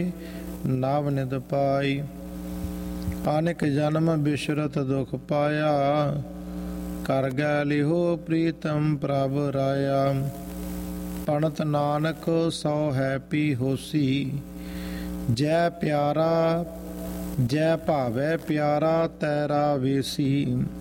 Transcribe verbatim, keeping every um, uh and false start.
ਨਵ ਨਿਧ ਪਾਈ। ਅਨੇਕ ਜਨਮ ਬਿਸ਼ਰਤ ਦੁਖ ਪਾਇਆ, ਕਰ ਗੈ ਲਿਹੋ ਪ੍ਰੀਤਮ ਪ੍ਰਭ ਰਾਇਆ। ਪਣਤ ਨਾਨਕ ਸੋ ਹੈ ਪੀ ਹੋਸੀ, ਜੈ ਪਿਆਰਾ ਜੈ ਭਾਵੈ ਪਿਆਰਾ ਤੈਰਾ ਵੇਸੀ।